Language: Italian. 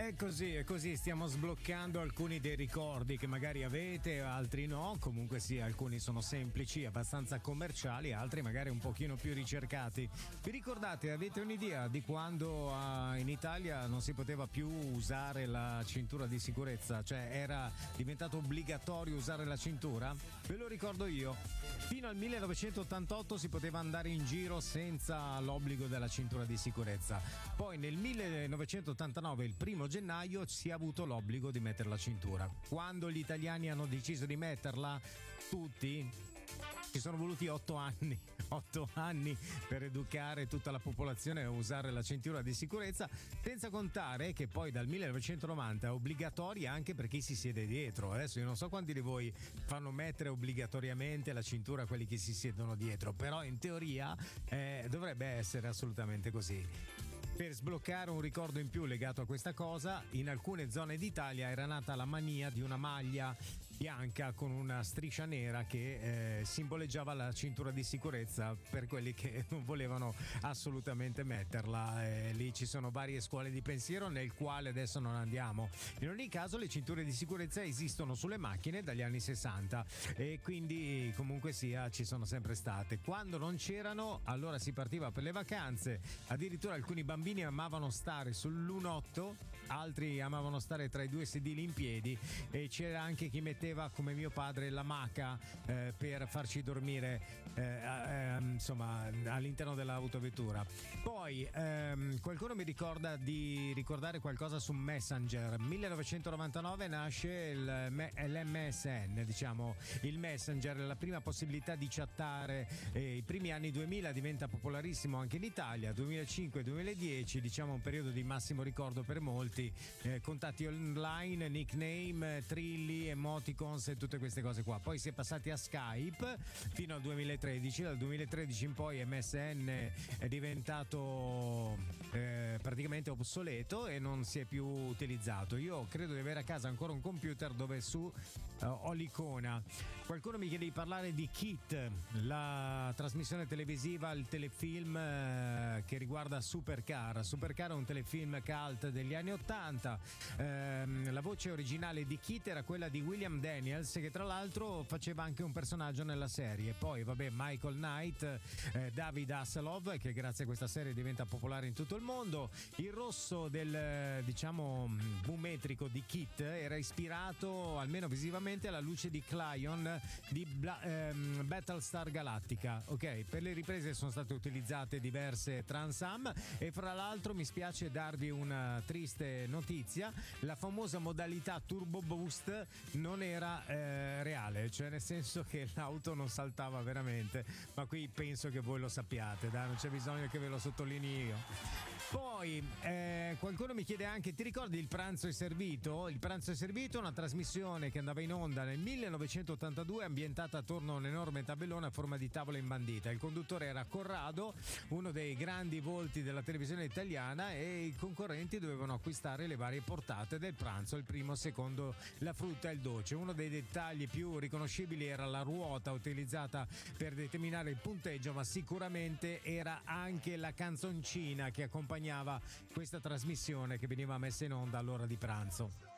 È così, stiamo sbloccando alcuni dei ricordi che magari avete, altri no, comunque sì, alcuni sono semplici, abbastanza commerciali, altri magari un pochino più ricercati. Vi ricordate, avete un'idea di quando in Italia non si poteva più usare la cintura di sicurezza? Cioè era diventato obbligatorio usare la cintura? Ve lo ricordo io. Fino al 1988 si poteva andare in giro senza l'obbligo della cintura di sicurezza. Poi nel 1989, il 1° gennaio, si è avuto l'obbligo di mettere la cintura. Quando gli italiani hanno deciso di metterla, tutti, ci sono voluti 8 anni. 8 anni per educare tutta la popolazione a usare la cintura di sicurezza, senza contare che poi dal 1990 è obbligatoria anche per chi si siede dietro. Adesso io non so quanti di voi fanno mettere obbligatoriamente la cintura a quelli che si siedono dietro, però in teoria dovrebbe essere assolutamente così. Per sbloccare un ricordo in più legato a questa cosa, in alcune zone d'Italia era nata la mania di una maglia bianca con una striscia nera che simboleggiava la cintura di sicurezza per quelli che non volevano assolutamente metterla. Lì ci sono varie scuole di pensiero nel quale adesso non andiamo. In ogni caso le cinture di sicurezza esistono sulle macchine dagli anni 60 e quindi comunque sia ci sono sempre state. Quando non c'erano, allora si partiva per le vacanze, addirittura alcuni bambini amavano stare sul lunotto, altri amavano stare tra i due sedili in piedi e c'era anche chi metteva come mio padre l'amaca per farci dormire insomma all'interno dell'autovettura. Poi qualcuno mi ricorda di ricordare qualcosa su Messenger. 1999 nasce l'MSN, diciamo il Messenger, la prima possibilità di chattare. I primi anni 2000 diventa popolarissimo anche in Italia, 2005-2010 diciamo un periodo di massimo ricordo per molti, contatti online, nickname, trilli, emoticons e tutte queste cose qua. Poi si è passati a Skype fino al 2013, dal 2013 in poi MSN è diventato praticamente obsoleto e non si è più utilizzato. Io credo di avere a casa ancora un computer dove su ho l'icona. Qualcuno mi chiede di parlare di KITT, la trasmissione televisiva, il telefilm che riguarda Supercar. Supercar è un telefilm cult degli anni 80. La voce originale di KITT era quella di William Daniels, che tra l'altro faceva anche un personaggio nella serie. Poi vabbè, Michael Knight, David Hasselhoff, che grazie a questa serie diventa popolare in tutto il mondo. Il rosso del diciamo biometrico di KITT era ispirato almeno visivamente alla luce di Clion di Battlestar Galactica. Ok, per le riprese sono state utilizzate diverse Trans Am e fra l'altro mi spiace darvi una triste notizia: la famosa modalità Turbo Boost non era reale, cioè nel senso che l'auto non saltava veramente, ma qui penso che voi lo sappiate, dai, non c'è bisogno che ve lo sottolinei io. Poi qualcuno mi chiede anche: ti ricordi Il pranzo è servito? Il pranzo è servito è una trasmissione che andava in onda nel 1982, ambientata attorno a un enorme tabellone a forma di tavola imbandita. Il conduttore era Corrado, uno dei grandi volti della televisione italiana, e i concorrenti dovevano acquistare le varie portate del pranzo, il primo, secondo, la frutta e il dolce. Uno dei dettagli più riconoscibili era la ruota utilizzata per determinare il punteggio, ma sicuramente era anche la canzoncina che accompagnava questa trasmissione che veniva messa in onda all'ora di pranzo.